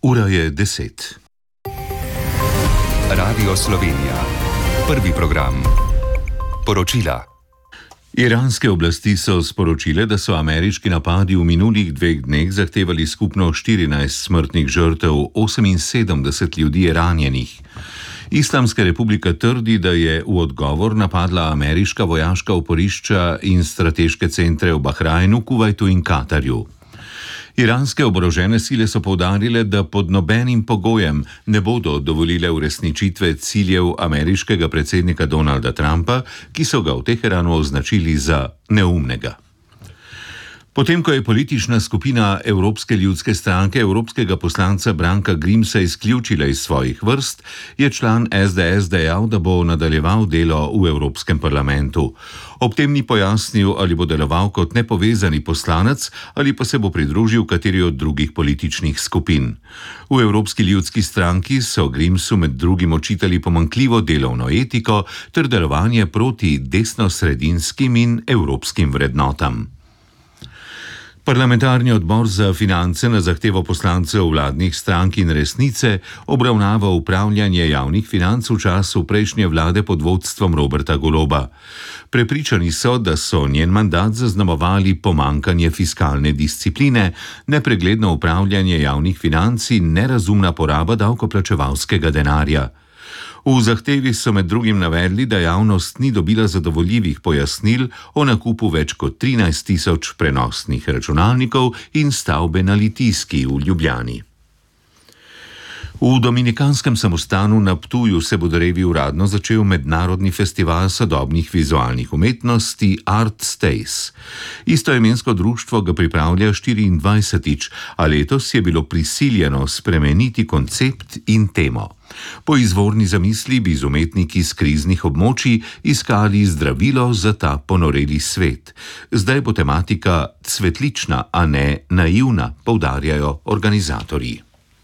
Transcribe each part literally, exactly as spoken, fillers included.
Ura je deset. Radio Slovenija. Prvi program. Poročila. Iranske oblasti so sporočile, da so ameriški napadi v minulih dveh dneh zahtevali skupno štirinajst smrtnih žrtev, oseminsedemdeset ljudi je ranjenih. Islamska republika trdi, da je v odgovor napadla ameriška vojaška oporišča in strateške centre v Bahrajnu, Kuvajtu in Katarju. Iranske oborožene sile so poudarile, da pod nobenim pogojem ne bodo dovolile uresničitve ciljev ameriškega predsednika Donalda Trumpa, ki so ga v Teheranu označili za neumnega. Potem, ko je politična skupina Evropske ljudske stranke evropskega poslanca Branka Grimsa izključila iz svojih vrst, je član es de es dejal, da bo nadaljeval delo v Evropskem parlamentu. Ob tem ni pojasnil, ali bo deloval kot nepovezani poslanec ali pa se bo pridružil kateri od drugih političnih skupin. V Evropski ljudski stranki so Grimsu med drugim očitali pomanjkljivo delovno etiko ter delovanje proti desnosredinskim in evropskim vrednotam. Parlamentarni odbor za finance na zahtevo poslancev vladnih strank in Resnice obravnava upravljanje javnih financ v času prejšnje vlade pod vodstvom Roberta Goloba. Prepričani so, da so njen mandat zaznamovali pomanjkanje fiskalne discipline, nepregledno upravljanje javnih financ in nerazumna poraba davkoplačevalskega denarja. V zahtevi so med drugim navedli, da javnost ni dobila zadovoljivih pojasnil o nakupu več kot trinajst tisoč prenosnih računalnikov in stavbe na Litijski v Ljubljani. V Dominikanskem samostanu na Ptuju se bo drevi uradno začel mednarodni festival sodobnih vizualnih umetnosti Art Stays. Istoimensko društvo ga pripravlja štiriindvajsetič, a letos je bilo prisiljeno spremeniti koncept in temo. Po izvorni zamisli bi z umetniki z kriznih območij iskali zdravilo za ta ponoreli svet. Zdaj bo tematika cvetlična, a ne naivna, poudarjajo organizatorji.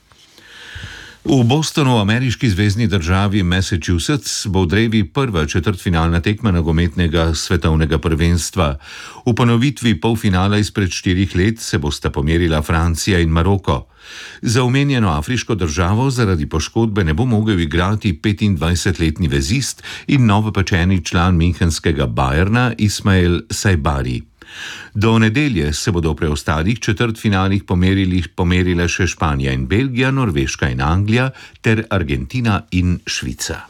V Bostonu, v ameriški zvezni državi Massachusetts, bo v drevi prva četrtfinalna tekma nogometnega svetovnega prvenstva. V ponovitvi polfinala izpred štirih let se bosta pomerila Francija in Maroko. Za omenjeno afriško državo zaradi poškodbe ne bo mogel igrati petindvajsetletni vezist in novopečeni član münchenskega Bayerna Ismail Sajbari. Do nedelje se bodo v preostalih četrtfinalih pomerili, pomerile še Španija in Belgija, Norveška in Anglija ter Argentina in Švica.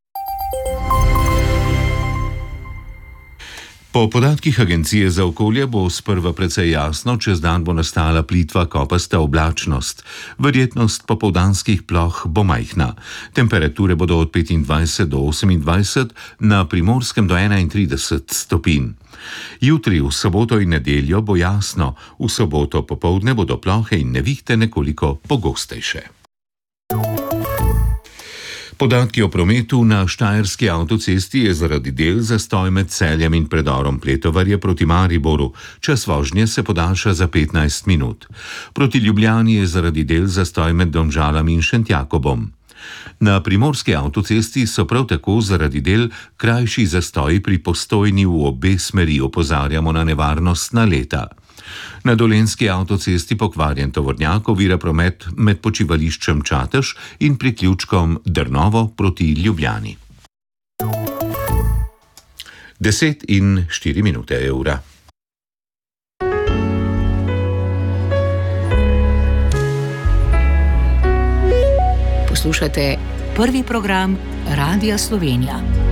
Po podatkih Agencije za okolje bo sprva precej jasno, čez dan bo nastala plitva kopasta oblačnost. Verjetnost popoldanskih ploh bo majhna. Temperature bodo od petindvajset do osemindvajset, na Primorskem do enaintrideset stopinj. Jutri, v soboto in nedeljo bo jasno, v soboto popoldne bodo plohe in nevihte nekoliko pogostejše. Podatki o prometu na Štajerski avtocesti je zaradi del zastoj med Celjem in predorom Pletovarje proti Mariboru. Čas vožnje se podaljša za petnajst minut. Proti Ljubljani je zaradi del zastoj med Domžalami in Šentjakobom. Na Primorski avtocesti so prav tako zaradi del krajši zastoji pri Postojni v obe smeri, opozarjamo na nevarnost naleta. Na Dolenjski avtocesti pokvarjen tovornjak ovira promet med počivališčem Čatež in priključkom Drnovo proti Ljubljani. Deset in štiri minute je ura. Poslušate prvi program Radia Slovenija.